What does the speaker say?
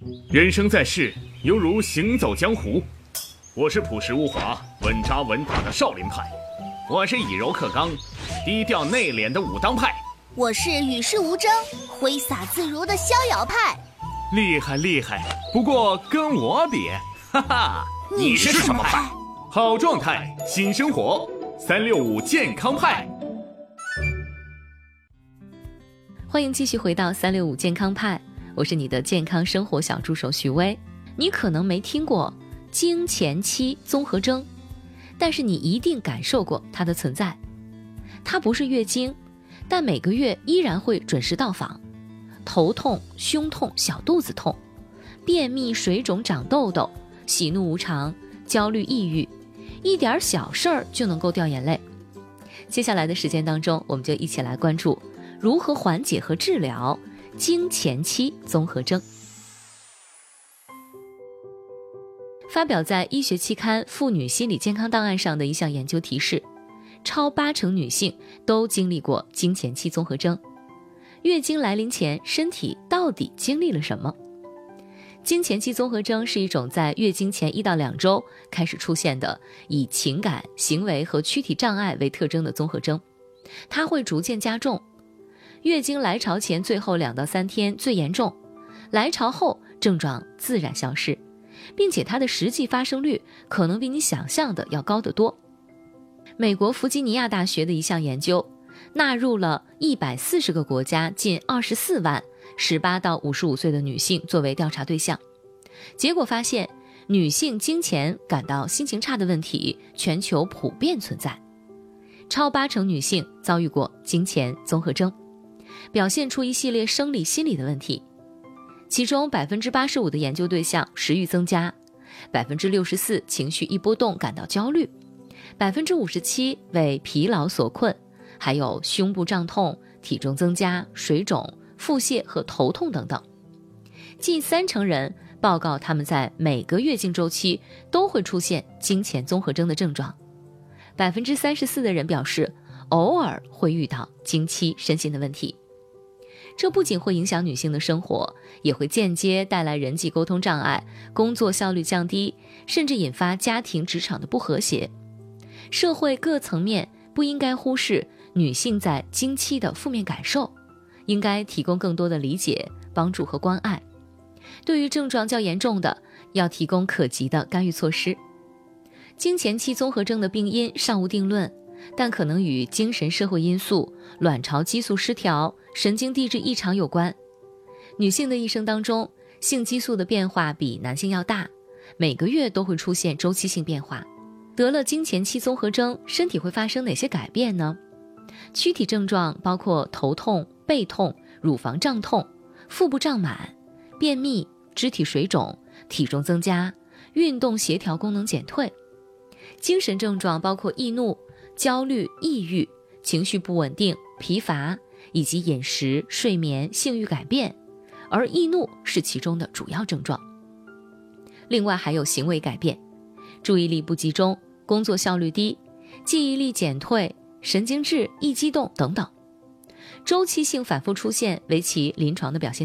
人生在世，犹如行走江湖。我是朴实无华、稳扎稳打的少林派，我是以柔克刚、低调内敛的武当派， 我是与世无争、挥洒自如的逍遥派。 厉害厉害，不过跟我比，哈哈， 你是什么派？ 好状态，新生活，365健康派。 欢迎继续回到365健康派，我是你的健康生活小助手徐薇。你可能没听过经前期综合征，但是你一定感受过它的存在。它不是月经，但每个月依然会准时到访。头痛、胸痛、小肚子痛，便秘、水肿、长痘痘，喜怒无常，焦虑、抑郁，一点小事儿就能够掉眼泪。接下来的时间当中，我们就一起来关注如何缓解和治疗经前期综合征。发表在医学期刊《妇女心理健康档案》上的一项研究提示，超80%女性都经历过经前期综合征。月经来临前，身体到底经历了什么？经前期综合征是一种在月经前1到2周开始出现的，以情感、行为和躯体障碍为特征的综合征，它会逐渐加重。月经来潮前最后2到3天最严重，来潮后症状自然消失，并且它的实际发生率可能比你想象的要高得多。美国弗吉尼亚大学的一项研究纳入了140个国家近24万18到55岁的女性作为调查对象，结果发现女性经前感到心情差的问题全球普遍存在，超80%女性遭遇过经前综合征，表现出一系列生理心理的问题。其中85%的研究对象食欲增加，64%情绪一波动感到焦虑，57%为疲劳所困，还有胸部胀痛、体重增加、水肿、腹泻和头痛等等。近30%人报告他们在每个月经周期都会出现经前综合征的症状，34%的人表示偶尔会遇到经期身心的问题。这不仅会影响女性的生活，也会间接带来人际沟通障碍、工作效率降低，甚至引发家庭职场的不和谐。社会各层面不应该忽视女性在经期的负面感受，应该提供更多的理解、帮助和关爱。对于症状较严重的，要提供可及的干预措施。经前期综合征的病因尚无定论，但可能与精神社会因素、卵巢激素失调、神经递质异常有关。女性的一生当中，性激素的变化比男性要大，每个月都会出现周期性变化。得了经前期综合征，身体会发生哪些改变呢？躯体症状包括头痛、背痛、乳房胀痛、腹部胀满、便秘、肢体水肿、体重增加、运动协调功能减退。精神症状包括易怒、焦虑、抑郁、情绪不稳定、疲乏，以及饮食、睡眠、性欲改变，而易怒是其中的主要症状。另外还有行为改变，注意力不集中、工作效率低、记忆力减退、神经质、易激动等等。周期性反复出现为其临床的表现